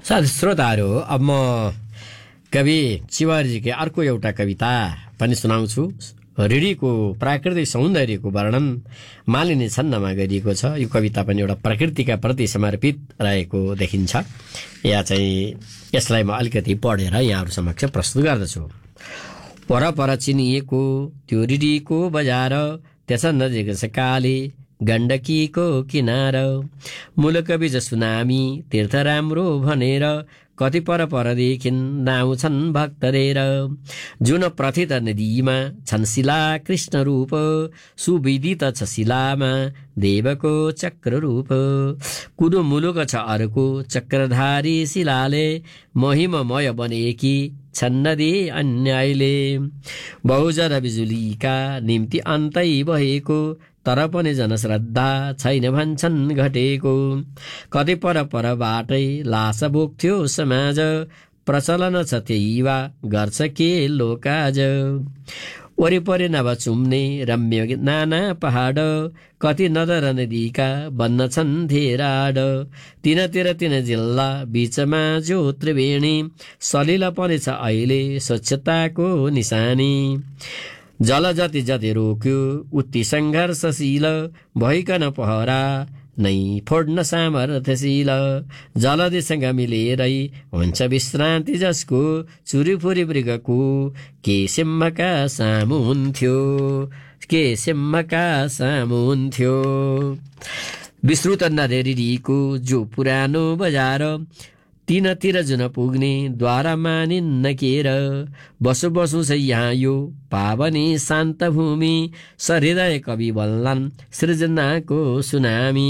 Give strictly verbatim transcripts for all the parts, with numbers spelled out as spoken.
साथी श्रोताहरू, अब म कवि चिवारीजीकै अर्को एउटा कविता पनि सुनाउँछु। ऋषिको प्राकृतिक सौन्दर्यको वर्णन मालिनी छन्दमा गरिएको छ। यो कविता पनि एउटा प्रकृतिका प्रति समर्पित रहेको देखिन्छ। या चाहिँ यसलाई म अलिकति पढेर यहाँहरू समक्ष प्रस्तुत गर्दछु। परपर चिनिएको त्यो ऋषिको बजार, त्यस नजिक छ काली गण्डकीको किनार। मुलक बीज सुनामी तीर्थ राम्रो भनेर, कति पर परदेखिन् नाउँछन् भक्तरेर। जुन प्रथित नदीमा छन् शिला कृष्ण रूप, सुविदित छ शिलामा देवको चक्र रूप। कुनो मुलुक छ अर्को चक्रधारी शिलाले, महिममय बनेकी छन् नदी अन्यायले। बहुजन बिजुलीका निम्ति अन्तै भएको, तर पनि जनश्रद्धा छैन भन्छन् घटेको। कति पर परबाटै लास बोक्थ्यो समाज, प्रचलन छ त्यही वा गर्छ के लोकाज। वरिपरि नभ चुम्ने रम्य नाना पहाड, कति नदर नदीका बन्न छन् धेराड। तिनतिर तीन जिल्ला बीचमा जो त्रिवेणी, सलिल पनि छ अहिले स्वच्छताको निशानी। जल जति जति रोक्यो उति सङ्घर्षशील, भइकन पहरा नै फोड्न सामर्थ्यशील। जलदिसँग मिलेरै हुन्छ विश्रान्ति जसको, चुरीफुरी मृगको के सिंहका सामु हुन्थ्यो, के सिंहका सामु हुन्थ्यो। विस्तृत नरेरीको जो पुरानो बजार, तीनतिर जुन पुग्ने द्वारा मानिन्न केर। बसो बसो छ यहाँ यो पावनी शान्त भूमि, सहृदय कवि बल्लान् सृजनाको सुनामी।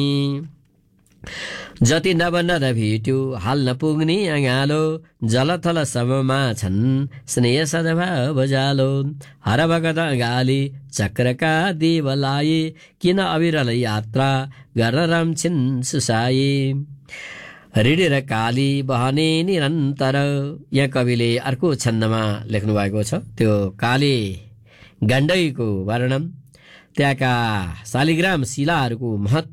जति नव नद भेट्यो हाल्न पुग्ने अँगालो, जलथल सबमा छन् स्नेह सद्भाव जालो। हर भगत अँगाली चक्रका देवलाए, किन अविरल यात्रा गर्न रम्छिन् सुसाए। ऋषि र काली बहने निरन्तर, यहाँ कविले अर्को छन्दमा लेख्नु भएको छ। त्यो काली गण्डकीको वर्णन, त्यहाँका शालिग्राम शिलाहरूको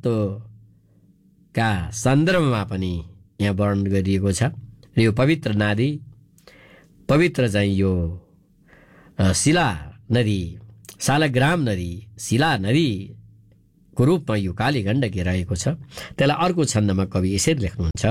महत्त्वका सन्दर्भमा पनि यहाँ वर्णन गरिएको छ। र यो पवित्र नदी, पवित्र चाहिँ यो शिला नदी, शालग्राम नदी, शिला नदी को रूपमा यो काली गण्डकी रहेको छ। त्यसलाई अर्को छन्दमा कवि यसरी लेख्नुहुन्छ।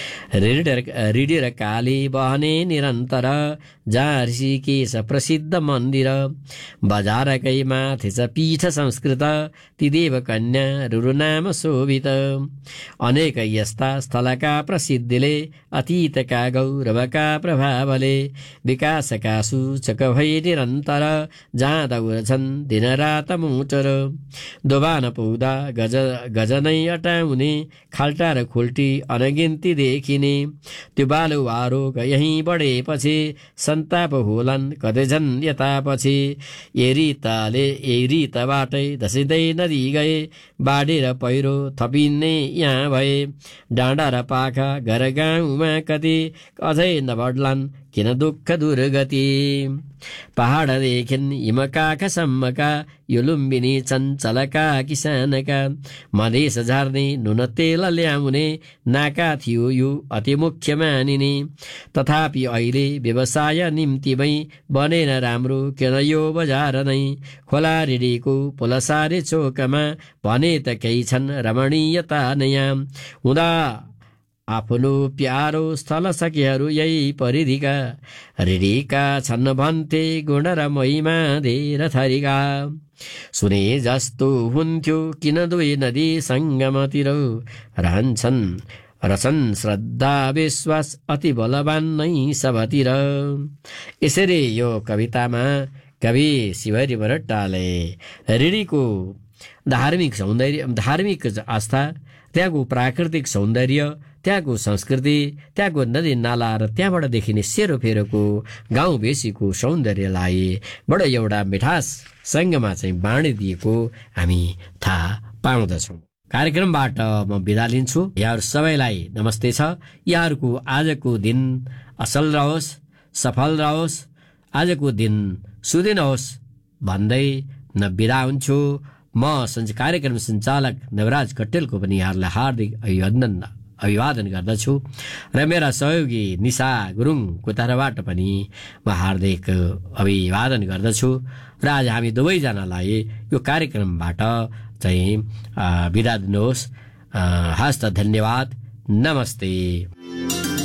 ऋषि र काली बहने निरन्तर, जहाँ ऋषिकेश प्रसिद्ध मन्दिर। बजारकै माथि छ पीठ संस्कृत, ती देव कन्या रुरु नाम शोभित। अनेक यस्ता स्थलका प्रसिद्धिले, अतीतका गौरवका प्रभावले, विकासका सूचक भई निरन्तर, जहाँ दौडछन् दिनरात मोटर। दोभान पुग्दा गज गज नै अटाउने, खाल्टा र खुल्टी अनगिन्ती देखिने। त्यो बालुवारो यहीँ बढेपछि, सन्ताप होलान् कतै झन् यतापछि। एरिताले एरिताबाटै धसिँदै नदी गए, बाढी र पहिरो थपिने यहाँ भए। डाँडा र पाखा घर गाउँमा कति, अझै नबढ्लान् किन दुःख दुर्गति। पहाडदेखिन् हिमकाखसम्मका, यो लुम्बिनी चञ्चलका किसानका। मधेस झार्ने नुन तेल ल्याउने, नाका थियो यो अति मुख्य मानिने। तथापि अहिले व्यवसाय निम्तिमै, बनेन राम्रो किन यो बजार नै। खोला ऋषिको पुलसारे चोकमा, भने त केही छन् रमणीयता नयाँ। हुँदा आफ्नो प्यारो स्थल सखीहरू यही परिधिका, ऋषिका छन् भन्थे गुण र महिमा धेर थरीका। सुने जस्तो हुन्थ्यो किन दुई नदी सङ्गमतिर, रहन्छन् रचन श्रद्धा विश्वास अति बलवान नै सबतिर। यसरी यो कवितामा कवि शिवहरि बरट्टाले ऋषिको धार्मिक सौन्दर्य, धार्मिक आस्था, त्यहाँको प्राकृतिक सौन्दर्य, त्यहाँको संस्कृति, त्यहाँको नदी नाला र त्यहाँबाट देखिने सेरोफेरोको गाउँ बेसीको सौन्दर्यलाई बडो एउटा मिठाससँगमा चाहिँ बाँडिदिएको हामी थाहा पाउँदछौँ। कार्यक्रमबाट म बिदा लिन्छु। यहाँहरू सबैलाई नमस्ते छ। यहाँहरूको आजको दिन असल रहोस्, सफल रहोस्, आजको दिन सुदिन होस् भन्दै न बिदा हुन्छु। म कार्यक्रम सञ्चालक नवराज कट्टेलको पनि यहाँहरूलाई हार्दिक अभिनन्दन अभिवादन गर्दछु र मेरा सहयोगी निशा गुरुङको तर्फबाट पनि म हार्दिक अभिवादन गर्दछु र आज हामी दुवैजनालाई यो कार्यक्रमबाट चाहिँ बिदा दिनुहोस्। हस्त धन्यवाद, नमस्ते।